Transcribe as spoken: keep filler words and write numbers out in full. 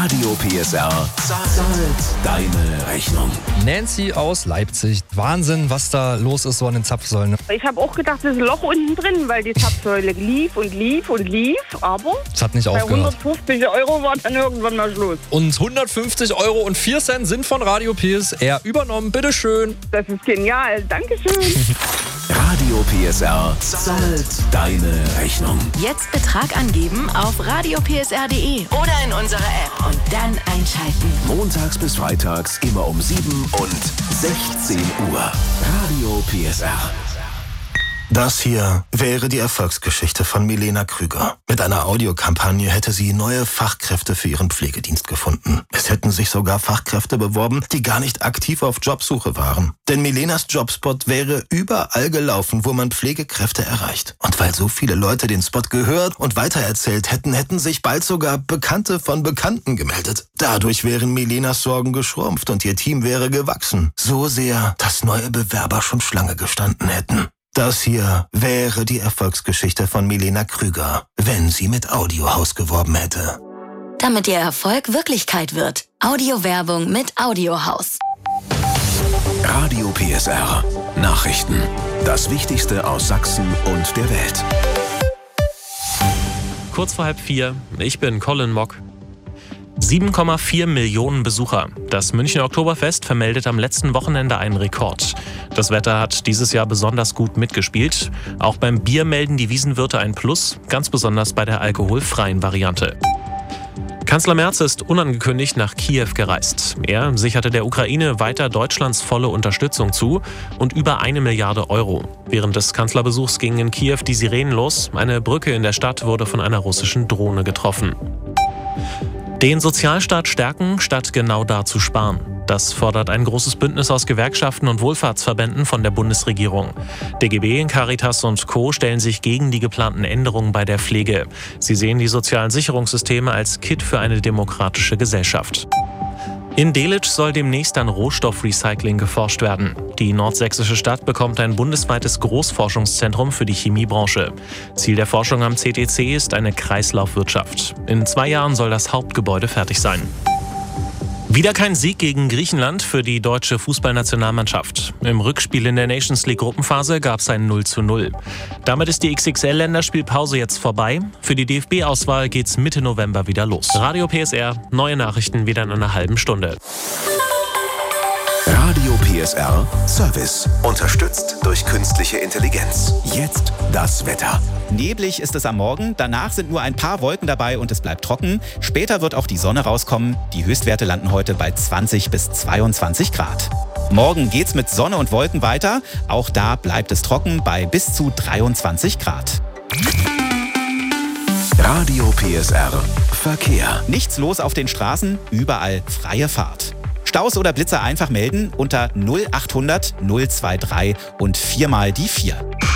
Radio P S R zahlt deine Rechnung. Nancy aus Leipzig. Wahnsinn, was da los ist so an den Zapfsäulen. Ich habe auch gedacht, das ist ein Loch unten drin, weil die Zapfsäule lief und lief und lief, aber Es hat nicht bei aufgehört. hundertfünfzig Euro war dann irgendwann mal Schluss. Und hundertfünfzig Euro und vier Cent sind von Radio P S R übernommen. Bitteschön. Das ist genial, Dankeschön. Radio P S R zahlt deine Rechnung. Jetzt Betrag angeben auf radio p s r punkt d e oder in unserer App und dann einschalten. Montags bis freitags immer um sieben und sechzehn Uhr. Radio P S R. Das hier wäre die Erfolgsgeschichte von Milena Krüger. Mit einer Audiokampagne hätte sie neue Fachkräfte für ihren Pflegedienst gefunden. Es hätten sich sogar Fachkräfte beworben, die gar nicht aktiv auf Jobsuche waren. Denn Milenas Jobspot wäre überall gelaufen, wo man Pflegekräfte erreicht. Und weil so viele Leute den Spot gehört und weitererzählt hätten, hätten sich bald sogar Bekannte von Bekannten gemeldet. Dadurch wären Milenas Sorgen geschrumpft und ihr Team wäre gewachsen. So sehr, dass neue Bewerber schon Schlange gestanden hätten. Das hier wäre die Erfolgsgeschichte von Milena Krüger, wenn sie mit Audiohaus geworben hätte. Damit Ihr Erfolg Wirklichkeit wird. Audiowerbung mit Audiohaus. Radio P S R. Nachrichten. Das Wichtigste aus Sachsen und der Welt. Kurz vor halb vier, ich bin Colin Mock. sieben Komma vier Millionen Besucher. Das Münchner Oktoberfest vermeldet am letzten Wochenende einen Rekord. Das Wetter hat dieses Jahr besonders gut mitgespielt. Auch beim Bier melden die Wiesenwirte ein Plus, ganz besonders bei der alkoholfreien Variante. Kanzler Merz ist unangekündigt nach Kiew gereist. Er sicherte der Ukraine weiter Deutschlands volle Unterstützung zu und über eine Milliarde Euro. Während des Kanzlerbesuchs gingen in Kiew die Sirenen los. Eine Brücke in der Stadt wurde von einer russischen Drohne getroffen. Den Sozialstaat stärken, statt genau da zu sparen. Das fordert ein großes Bündnis aus Gewerkschaften und Wohlfahrtsverbänden von der Bundesregierung. D G B, Caritas und Co. stellen sich gegen die geplanten Änderungen bei der Pflege. Sie sehen die sozialen Sicherungssysteme als Kit für eine demokratische Gesellschaft. In Delitzsch soll demnächst an Rohstoffrecycling geforscht werden. Die nordsächsische Stadt bekommt ein bundesweites Großforschungszentrum für die Chemiebranche. Ziel der Forschung am C T C ist eine Kreislaufwirtschaft. In zwei Jahren soll das Hauptgebäude fertig sein. Wieder kein Sieg gegen Griechenland für die deutsche Fußballnationalmannschaft. Im Rückspiel in der Nations League Gruppenphase gab es ein null zu null. Damit ist die X X L-Länderspielpause jetzt vorbei. Für die D F B-Auswahl geht's Mitte November wieder los. Radio P S R, neue Nachrichten wieder in einer halben Stunde. Radio P S R Service. Unterstützt durch künstliche Intelligenz. Jetzt das Wetter. Neblig ist es am Morgen, danach sind nur ein paar Wolken dabei und es bleibt trocken. Später wird auch die Sonne rauskommen. Die Höchstwerte landen heute bei zwanzig bis zweiundzwanzig Grad. Morgen geht's mit Sonne und Wolken weiter. Auch da bleibt es trocken bei bis zu dreiundzwanzig Grad. Radio P S R Verkehr. Nichts los auf den Straßen, überall freie Fahrt. Staus oder Blitzer einfach melden unter null achthundert null drei drei und viermal die vier.